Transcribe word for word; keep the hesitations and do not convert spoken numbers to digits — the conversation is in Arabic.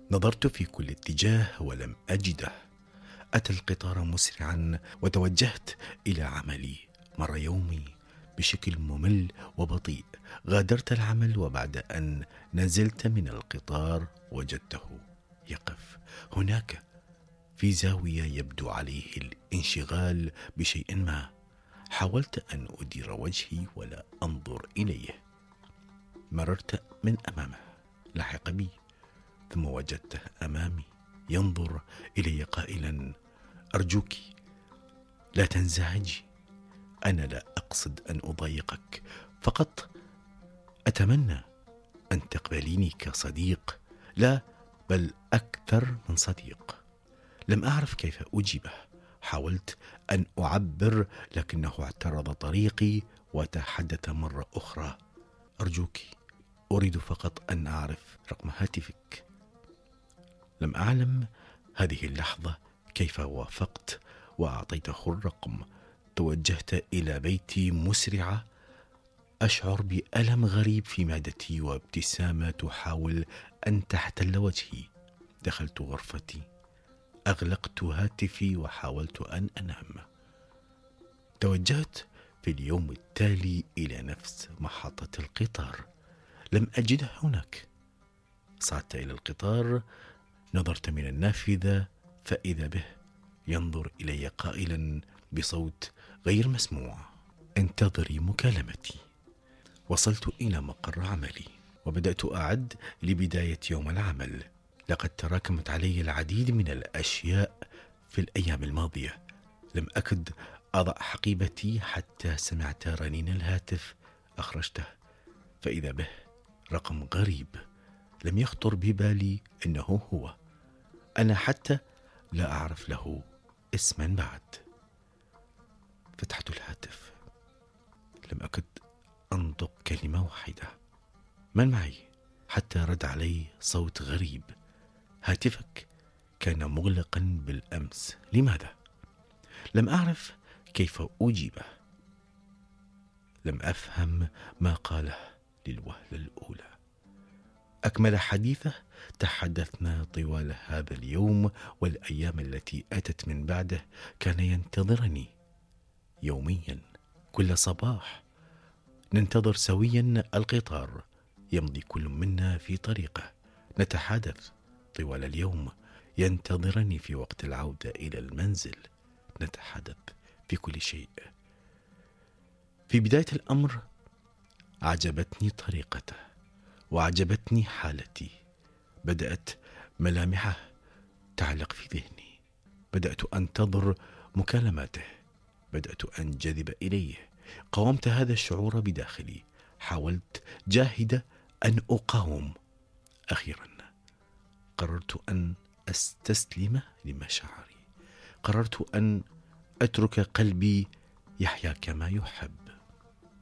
نظرت في كل اتجاه ولم أجده. أتى القطار مسرعا وتوجهت إلى عملي. مر يومي بشكل ممل وبطيء. غادرت العمل، وبعد أن نزلت من القطار وجدته يقف هناك في زاوية يبدو عليه الانشغال بشيء ما. حاولت أن أدير وجهي ولا أنظر إليه. مررت من أمامه، لحق بي، ثم وجدته أمامي ينظر إلي قائلا: أرجوك لا تنزعجي، أنا لا أقصد أن أضايقك، فقط أتمنى أن تقبليني كصديق، لا بل أكثر من صديق. لم أعرف كيف أجيبه. حاولت أن أعبر لكنه اعترض طريقي وتحدث مرة أخرى: أرجوك، أريد فقط أن أعرف رقم هاتفك. لم أعلم هذه اللحظة كيف وافقت وأعطيته الرقم. توجهت إلى بيتي مسرعة، أشعر بألم غريب في معدتي وابتسامة تحاول أن تحتل وجهي. دخلت غرفتي، أغلقت هاتفي وحاولت أن أنام. توجهت في اليوم التالي إلى نفس محطة القطار. لم أجده هناك. صعدت إلى القطار، نظرت من النافذة فإذا به ينظر إلي قائلا بصوت غير مسموع: انتظري مكالمتي. وصلت إلى مقر عملي وبدأت أعد لبداية يوم العمل. لقد تراكمت علي العديد من الأشياء في الأيام الماضية. لم أكد أضع حقيبتي حتى سمعت رنين الهاتف. أخرجته فإذا به رقم غريب لم يخطر ببالي إنه هو. أنا حتى لا أعرف له اسما بعد. فتحت الهاتف، لم أكد أنطق كلمة واحدة. من معي؟ حتى رد علي صوت غريب: هاتفك كان مغلقا بالأمس، لماذا؟ لم أعرف كيف أجيبه. لم أفهم ما قاله للوهلة الأولى. أكمل حديثه. تحدثنا طوال هذا اليوم والأيام التي أتت من بعده. كان ينتظرني يوميا، كل صباح ننتظر سويا القطار. يمضي كل منا في طريقه. نتحادث طوال اليوم. ينتظرني في وقت العودة إلى المنزل. نتحدث في كل شيء. في بداية الأمر عجبتني طريقته وعجبتني حالتي. بدأت ملامحه تعلق في ذهني. بدأت أنتظر مكالماته. بدأت أنجذب إليه. قاومت هذا الشعور بداخلي. حاولت جاهدة أن أقاوم. أخيرا قررت أن أستسلم لمشاعري. قررت أن أترك قلبي يحيا كما يحب.